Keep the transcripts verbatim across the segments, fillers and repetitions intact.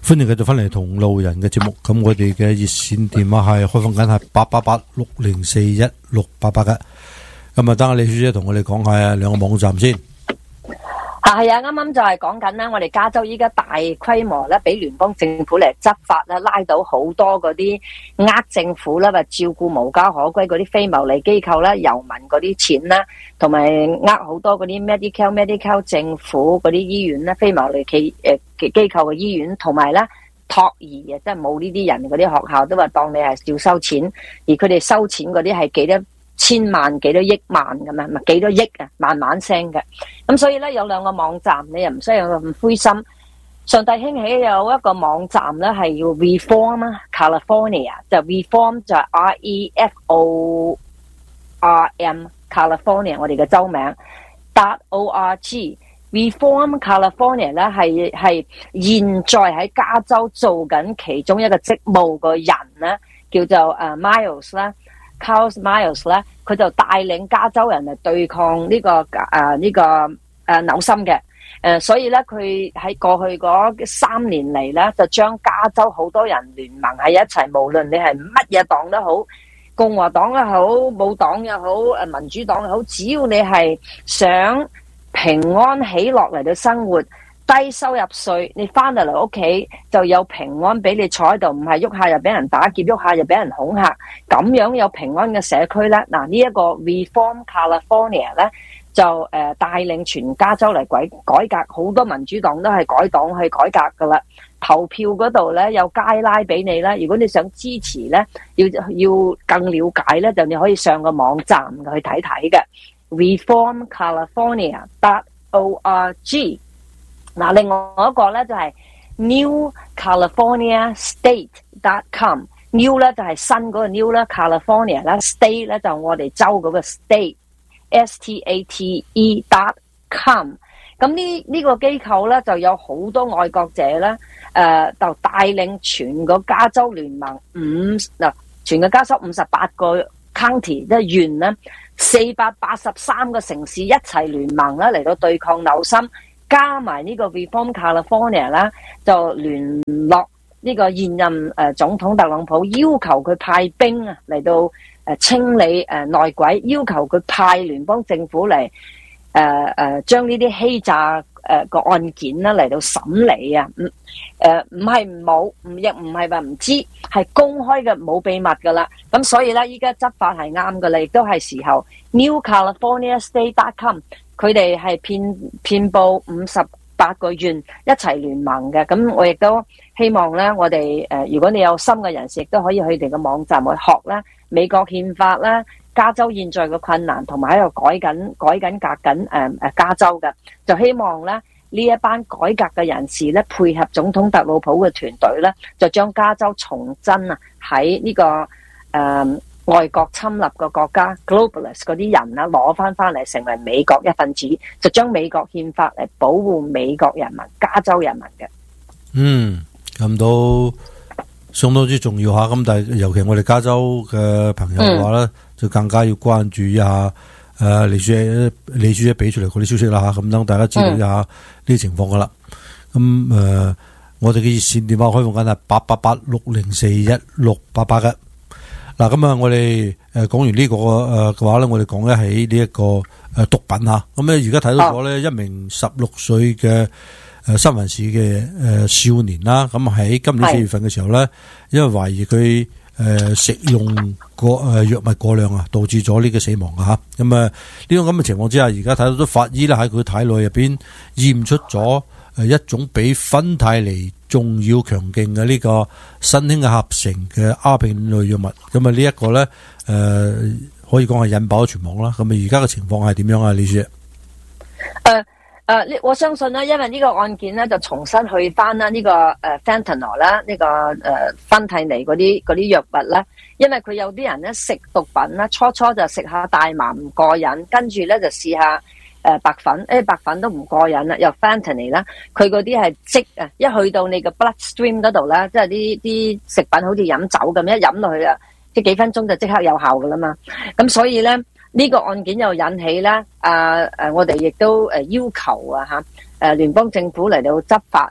歡迎繼續翻嚟同路人嘅節目，咁我哋嘅熱線電話係開放緊係八八八六零四一六八八嘅，咁啊等下李小姐同我哋講下兩個網站先。 係啊，啱啱就係講緊啦，我哋加州依家大規模咧，俾聯邦政府嚟執法啦，拉到好多嗰啲呃政府啦，或照顧無家可歸嗰啲非牟利機構啦、遊民嗰啲錢啦，同埋呃好多嗰啲 medical medical 政府嗰啲醫院啦、非牟利企誒機構嘅醫院，同埋咧托兒啊，即係冇呢啲人嗰啲學校都話當你係少收錢，而佢哋收錢嗰啲係幾多千萬幾多億萬咁樣，咪幾多億啊，慢慢升嘅。咁所以咧有兩個網站，你又唔需要咁灰心。上帝興起有一個網站咧係要 Reform 啊 California， 就 Reform 就係 R E F O R M California 我哋嘅州名 .org Reform California 咧係係現在喺加州做緊其中一個職務嘅人咧，叫做誒 Miles 啦。Carl Miles 咧，佢就帶領加州人嚟對抗呢、這個誒呢、呃這個誒、呃、紐森嘅誒，所以咧佢喺過去嗰三年嚟咧，就將加州好多人聯盟喺一齊，無論你係乜嘢黨都好，共和黨又好，冇黨又好，誒民主黨又好，只要你係想平安喜樂嚟到生活。低收入稅，你翻到嚟屋企就有平安俾你坐喺度，唔係喐下又俾人打劫，喐下又俾人恐嚇，咁樣有平安嘅社區咧。嗱，呢一個 Reform California 咧就誒、呃、帶領全加州嚟改改革，好多民主黨都係改黨去改革噶啦。投票嗰度咧有街拉俾你啦，如果你想支持咧，要要更了解咧，就你可以上個網站去睇睇嘅 reform california dot org。嗱，另外一個咧就係 new california state dot com，new 咧就係新嗰個 new 啦 ，California 啦 ，state 咧就我哋州嗰個 state，s t a t e dot com。咁呢呢個機構咧就有好多愛國者咧，誒、呃、就帶領全個加州聯盟五嗱，全個加州五十八個 county 即係縣咧，四百八十三個城市一齊聯盟咧嚟到對抗紐森。加埋呢個 Reform California 啦，就聯絡呢個現任誒總統特朗普，要求佢派兵啊嚟到誒清理誒內鬼，要求佢派聯邦政府嚟誒誒將呢啲欺詐誒個案件啦嚟到審理啊，唔誒唔係冇，唔亦唔係話唔知，係公開嘅冇秘密噶啦。咁所以咧，依家執法係啱噶啦，亦都係時候 New California State dot com。佢哋係遍遍佈五十八個縣一齊聯盟嘅，咁我亦都希望咧，我哋誒、呃，如果你有心嘅人士，亦都可以去佢哋嘅網站去學啦，美國憲法啦，加州現在嘅困難，同埋喺度改緊改緊革緊誒誒加州嘅，就希望咧呢一班改革嘅人士咧，配合總統特朗普嘅團隊咧，就將加州重真啊喺呢、這個誒。呃外國侵略嘅國家 globalist 嗰啲人啦，攞翻翻嚟成為美國一份子，就將美國憲法嚟保護美國人民、加州人民嘅。嗯， 咁都相當之重要吓。咁但係尤其我哋加州嘅朋友嘅話咧，嗯、就更加要關注一下誒李小姐李小姐俾出嚟嗰啲消息啦吓。咁等大家知道一下呢啲情況噶啦。咁誒、嗯呃，我哋嘅熱線電話開放緊係八八八六零四一六八八嘅。嗱，咁啊，我哋誒講完呢個誒嘅話咧，我哋講咧喺呢一個誒毒品吓，咁咧而家睇到咗咧一名十六歲嘅誒三藩市嘅誒少年啦，咁喺今年四月份嘅時候咧，因為懷疑佢誒食用過誒藥物過量啊，導致咗呢個死亡嘅吓，咁啊呢種咁嘅情況之下，而家睇到都法醫咧喺佢體內入邊驗出咗誒一種比芬太尼仲要強勁嘅呢個新興嘅合成嘅鴉片類藥物，咁啊呢一個咧，誒、呃、可以講係引爆咗全網啦。咁啊而家嘅情況係點樣啊，李小姐？ 誒誒，我相信咧，因為呢個案件咧就重新去翻啦，呢個誒 fentanyl 啦，呢個誒芬太尼嗰啲嗰啲藥物啦，因為佢有啲人咧食毒品啦，初初就食下大麻唔過癮，跟住咧就試下。誒、呃，白粉誒、哎，白粉都唔過癮啦，又 fentanyl 啦，佢嗰啲係即啊，一去到你個 bloodstream 嗰度啦，即係啲啲食品好似飲酒咁，一飲落去啊，即係幾分鐘就即刻有效噶啦嘛。咁所以咧，呢、這個案件又引起咧，啊誒，我哋亦都誒要求啊吓，誒聯邦政府嚟到執法啊，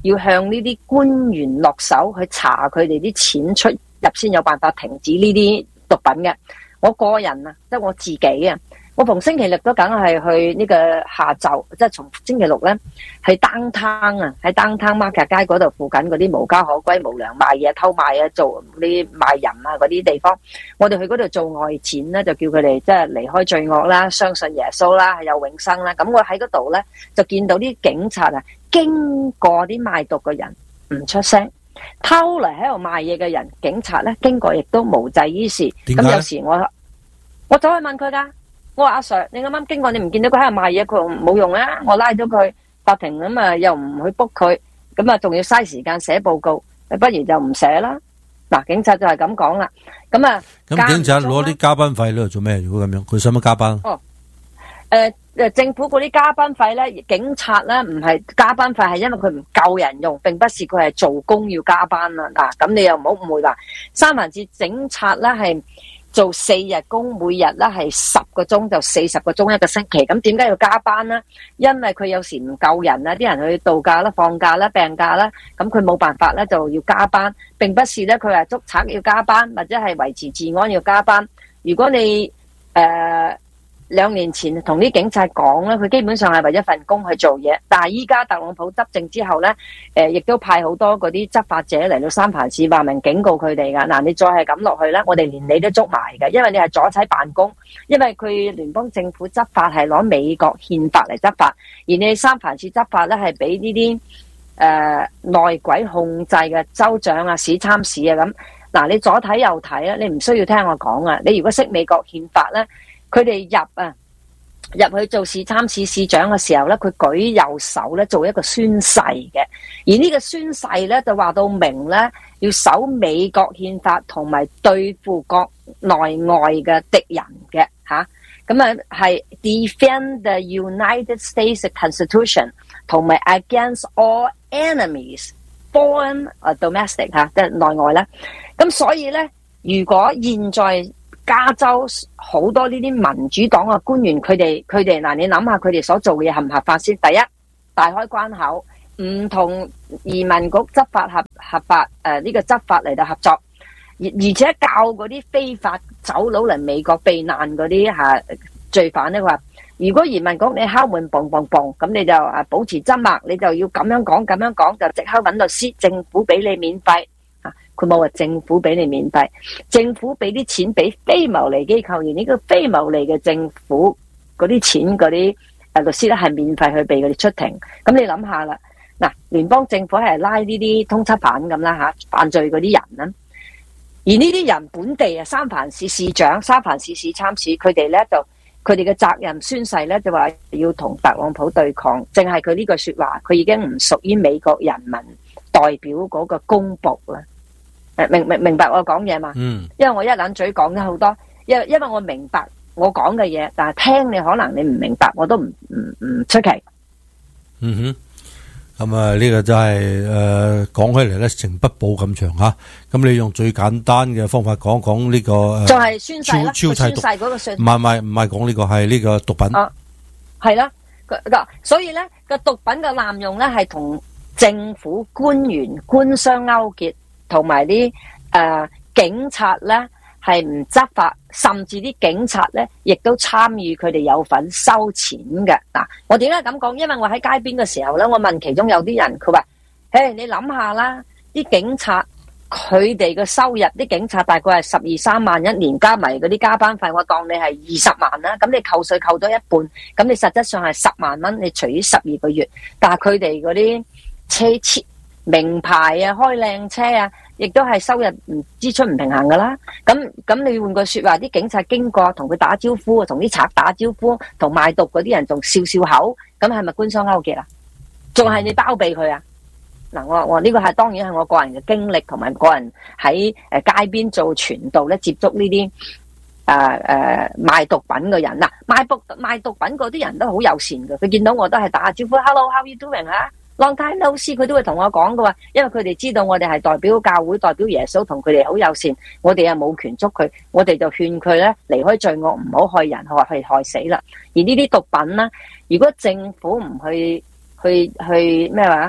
要向呢啲官員落手去查佢哋啲錢出入，先有辦法停止呢啲毒品嘅。我個人啊，即係我自己啊，我逢星期六都梗係去呢個下晝，即係從星期六咧，喺 downtown 啊，喺 downtown market 街嗰度附近嗰啲無家可歸、無良賣嘢、偷賣啊、做啲賣淫啊嗰啲地方，我哋去嗰度做外展咧，就叫佢哋即係離開罪惡啦，相信耶穌啦，係有永生啦。咁我喺嗰度咧就見到啲警察啊，經過啲賣毒嘅人唔出聲，偷嚟喺度賣嘢嘅人，警察咧經過亦都無濟於事。咁有時我我走去問佢噶，我話阿 Sir， 你啱啱經過，你唔見到佢喺度賣嘢，佢話冇用啊，我拉咗佢法庭咁啊，又唔去 book 佢，咁啊仲要嘥時間寫報告，不如就唔寫啦。嗱，警察就係咁講啦。咁啊， 咁警察攞啲加班費咧做咩？如果咁樣，佢使乜加班？ 哦，誒、呃、誒，政府嗰啲加班費咧，警察咧唔係加班費，係因為佢唔夠人用，並不是佢係做工要加班啦。嗱，咁你又唔好誤會啦。三藩市警察咧係做四日工，每日咧係十個鐘，就四十個鐘一個星期。咁點解要加班呢？因為佢有時唔夠人啦，啲人去度假啦、放假啦、病假啦，咁佢冇辦法咧就要加班。並不是咧佢係捉賊要加班，或者係維持治安要加班。如果你誒、呃兩年前同啲警察講咧，佢基本上係為一份工去做嘢。但係依家特朗普執政之後咧，誒、呃、亦都派好多嗰啲執法者嚟到三藩市，話明警告佢哋噶。嗱，你再係咁落去咧，我哋連你都捉埋嘅，因為你係阻止辦公。因為佢聯邦政府執法係攞美國憲法嚟執法，而你三藩市執法咧係俾呢啲誒內鬼控制嘅州長啊、市參市啊咁。嗱，你左睇右睇啊，你唔需要聽我講啊。你如果識美國憲法咧，佢哋入啊入去做市參市市長嘅時候咧，佢舉右手咧做一個宣誓嘅，而呢個宣誓咧就話到明咧要守美國憲法同埋對付國內外嘅敵人嘅吓，咁啊係 defend the United States Constitution 同埋 against all enemies foreign or domestic 吓，即係內外咧。咁所以咧，如果現在加州好多呢啲民主黨嘅官員，佢哋佢哋嗱，你諗下佢哋所做嘅嘢合唔合法先？第一，大開關口，唔同移民局執法合合法誒呢、呃這個執法嚟到合作，而而且教嗰啲非法走佬嚟美國避難嗰啲吓罪犯咧，話如果移民局你敲門嘣嘣嘣，咁你就誒保持緘默，你就要咁樣講咁樣講，就即刻揾律師，政府俾你免費。佢冇話政府俾你免費，政府俾啲錢俾非牟利機構，而呢個非牟利嘅政府嗰啲錢嗰啲誒律師咧係免費去俾佢哋出庭。咁你諗下啦，嗱，聯邦政府係拉呢啲通緝犯咁啦吓，犯罪嗰啲人啦，而呢啲人本地啊，三藩市市長、三藩市市參市，佢哋咧就佢哋嘅責任宣誓咧就話要同特朗普對抗，淨係佢呢句說話，佢已經唔屬於美國人民代表嗰個公僕啦。誒，明明明白我講嘢嘛？嗯，因為我一撚嘴講咗好多，因為因為我明白我講嘅嘢，但係聽你可能你唔明白，我都唔唔唔出奇。 嗯哼，咁啊呢個就係誒講起嚟咧，成筆報咁長吓，咁你用最簡單嘅方法講講呢個誒， 就係宣誓啦， 宣誓嗰個宣， 唔係唔係唔係講呢個係呢個毒品。 啊，係啦，個所以咧個毒品嘅濫用咧係同政府官員官商勾結。同埋啲誒警察咧係唔執法，甚至啲警察咧亦都參與佢哋有份收錢嘅。嗱，我點解咁講？因為我喺街邊嘅時候咧，我問其中有啲人，佢話：誒，你諗下啦，啲警察佢哋嘅收入，啲警察大概係十二三萬一年，加埋嗰啲加班費，我當你係二十萬啦。咁你扣稅扣咗一半，咁你實質上係十萬蚊，你除以十二個月，但係佢哋嗰啲車車名牌啊，開靚車啊，亦都係收入唔支出唔平衡噶啦。咁咁你換句說話，啲警察經過同佢打招呼，同啲賊打招呼，同賣毒嗰啲人仲笑笑口，咁係咪官商勾結啊？仲係你包庇佢啊？嗱，我我呢個係當然係我個人嘅經歷，同埋個人喺誒街邊做傳道咧，接觸呢啲誒誒賣毒品嘅人。嗱，賣毒賣毒品嗰啲人都好友善嘅，佢見到我都係打下招呼 ，Hello，how you doing 啊？Long time no see，佢都會同我講嘅喎，因為佢哋知道我哋係代表教會、代表耶穌，同佢哋好友善。我哋又冇權捉佢，我哋就勸佢咧離開罪惡，唔好害人，害去害死啦。而呢啲毒品咧，如果政府唔去去去咩話？誒、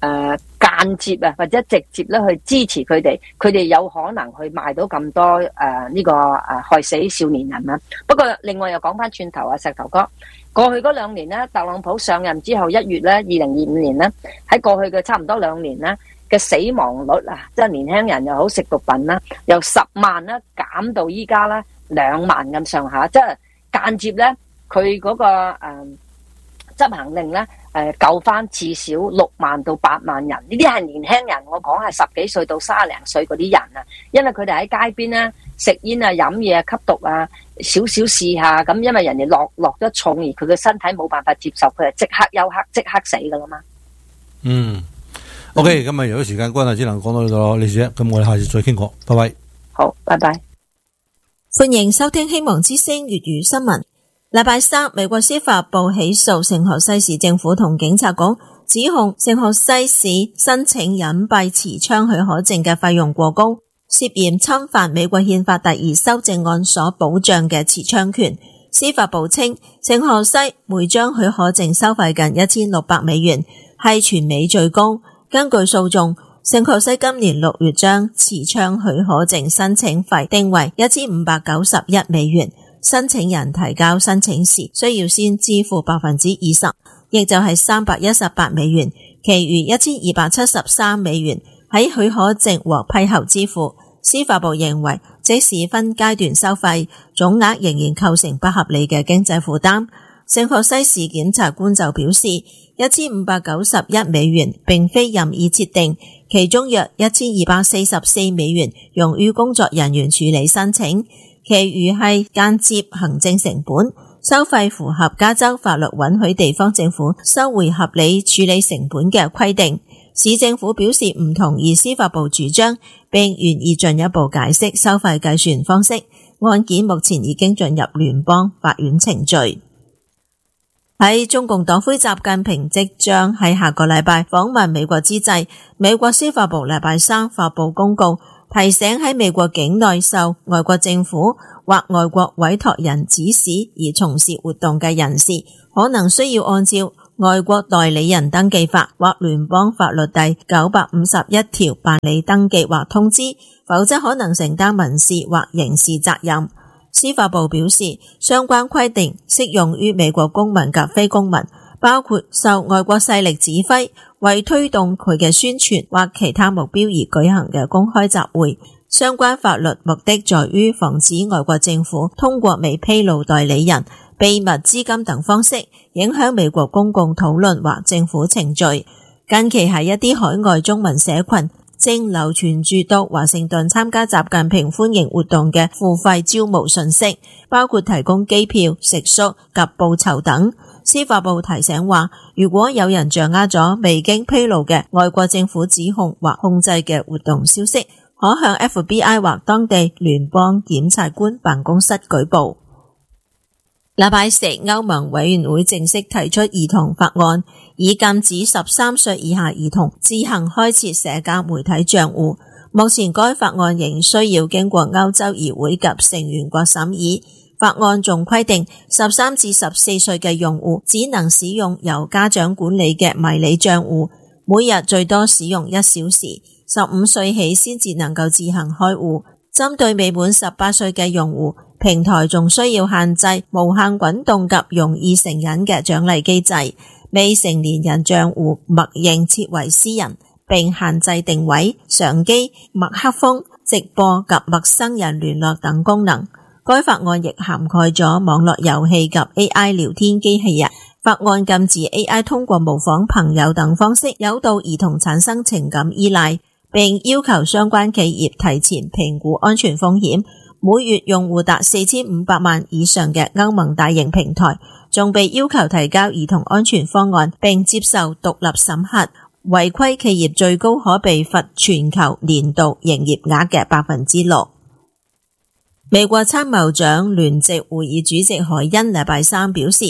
誒間接啊或者直接咧去支持佢哋，佢哋有可能去賣到咁多誒呢、呃這個誒害死少年人啊。不過另外又講翻轉頭啊，石頭哥，過去嗰兩年咧，特朗普上任之後一月咧，二零二五年咧，喺過去嘅差唔多兩年咧嘅死亡率啊，即係年輕人又好食毒品啦，由十萬咧減到依家咧兩萬咁上下，即係間接咧佢嗰個誒、呃、執行令咧誒、呃、救翻至少六萬到八萬人，呢啲係年輕人，我講係十幾歲到卅零歲嗰啲人啊，因為佢哋喺街邊咧食煙啊、飲嘢啊、吸毒啊，少少試下咁，因為人哋落落咗重，而佢嘅身體冇辦法接受，佢係即刻休克、即刻死噶啦嘛。 嗯。OK， 咁啊，由於時間關係，只能講到呢度，李小姐，咁我哋下次再傾過，拜拜。 好，拜拜。 歡迎收聽希望之聲粵語新聞。禮拜三，美國司法部起訴聖荷西市政府同警察局，指控聖荷西市申請隱蔽持槍許可證嘅費用過高，涉嫌侵犯美國憲法第二修正案所保障嘅持槍權。司法部稱，聖荷西每張許可證收費近一千六百美元，係全美最高。根據訴訟，聖荷西今年六月將持槍許可證申請費定為一千五百九十一美元，申請人提交申請時需要先支付百分之二十，亦就係三百一十八美元，其餘一千二百七十三美元喺許可證獲批後支付。司法部認為，即使分階段收費，總額仍然構成不合理嘅經濟負擔。聖荷西市檢察官就表示，一千五百九十一美元並非任意設定，其中約一千二百四十四美元用於工作人員處理申請，其餘係間接行政成本。收費符合加州法律允許地方政府收回合理處理成本嘅規定。市政府表示唔同意司法部主張，並願意進一步解釋收費計算方式。案件目前已經進入聯邦法院程序。喺中共黨魁習近平即將喺下個禮拜訪問美國之際，美國司法部禮拜三發布公告，提醒喺美國境內受外國政府或外國委託人指使而從事活動嘅人士，可能需要按照外國代理人登記法或聯邦法律第九百五十一條辦理登記或通知，否則可能承擔民事或刑事責任。司法部表示，相關規定適用於美國公民及非公民，包括受外國勢力指揮，為推動佢嘅宣傳或其他目標而舉行嘅公開集會。相關法律目的在於防止外國政府通過未披露代理人、秘密資金等方式影響美國公共討論或政府程序。近期喺一啲海外中文社群正流傳住到華盛頓參加習近平歡迎活動嘅付費招募信息，包括提供機票、食宿及報酬等。司法部提醒話，如果有人掌握咗未經披露嘅外國政府指控或控制嘅活動消息，可向 F B I 或當地聯邦檢察官辦公室舉報。禮拜四，歐盟委員會正式提出兒童法案，以禁止十三歲以下兒童自行開設社交媒體賬戶。目前該法案仍需要經過歐洲議會及成員國審議。法案仲規定，十三至十四歲嘅用戶只能使用由家長管理嘅迷你賬戶，每日最多使用一小時。十五歲起先至能夠自行開戶。針對未滿十八歲嘅用戶，平台仲需要限制無限滾動及容易成癮嘅獎勵機制。未成年人賬戶默認設為私人，並限制定位、相機、麥克風、直播及陌生人聯絡等功能。該法案亦涵蓋咗網絡遊戲及 A I 聊天機器人。法案禁止 A I 通過模仿朋友等方式誘導兒童產生情感依賴，並要求相關企業提前評估安全風險。每月用戶達四千五百萬以上嘅歐盟大型平台，仲被要求提交兒童安全方案並接受獨立審核。違規企業最高可被罰全球年度營業額嘅百分之六。美國參謀長聯席會議主席海恩禮拜三表示，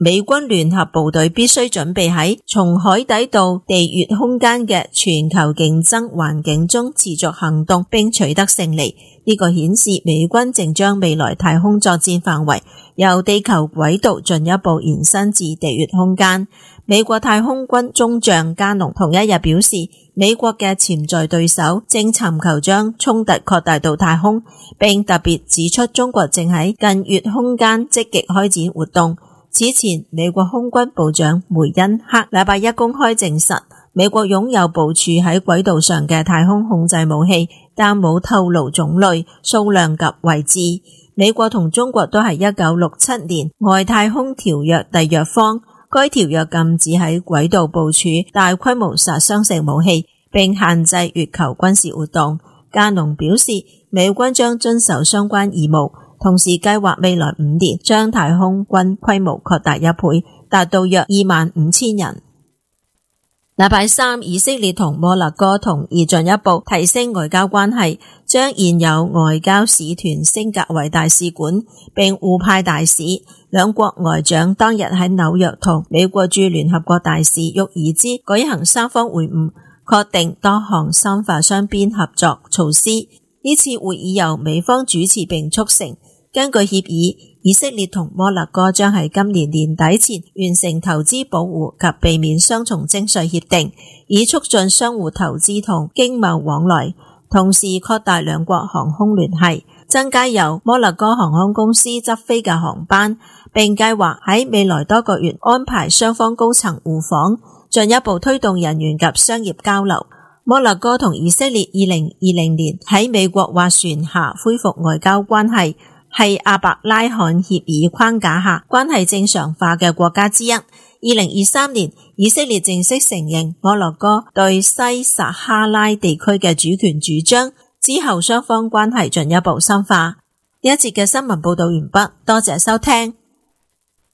美軍聯合部隊必須準備喺從海底到地月空間嘅全球競爭環境中持續行動並取得勝利。呢個顯示美軍正將未來太空作戰範圍由地球軌道進一步延伸至地月空間。美國太空軍中將加農同一日表示，美國嘅潛在對手正尋求將衝突擴大到太空，並特別指出中國正喺近月空間積極開展活動。此前，美國空軍部長梅恩克禮拜一公開證實，美國擁有部署喺軌道上嘅太空控制武器，但冇透露種類、數量及位置。美國同中國都係一九六七年外太空條約締約方，該條約禁止喺軌道部署大規模殺傷性武器，並限制月球軍事活動。加農表示，美軍將遵守相關義務，同時計劃未來五年將太空軍規模擴大一倍，達到約二萬五千人。禮拜三，以色列同摩洛哥同意進一步提升外交關係，將現有外交使團升格為大使館，並互派大使。兩國外長當日喺紐約同美國駐聯合國大使沃爾茲舉行三方會晤，確定多項深化雙邊合作措施。呢次會議由美方主持並促成。根據協議，以色列同摩洛哥將喺今年年底前完成投資保護及避免雙重徵稅協定，以促進相互投資同經貿往來，同時擴大兩國航空聯繫，增加由摩洛哥航空公司執飛嘅航班，並計劃喺未來多個月安排雙方高層互訪，進一步推動人員及商業交流。摩洛哥同以色列二零二零年喺美國斡旋下恢復外交關係，係阿伯拉罕協議框架下關係正常化嘅國家之一。二零二三年，以色列正式承認摩洛哥對西撒哈拉地區嘅主權主張，之後雙方關係進一步深化。呢一節嘅新聞報道完畢，多謝收聽。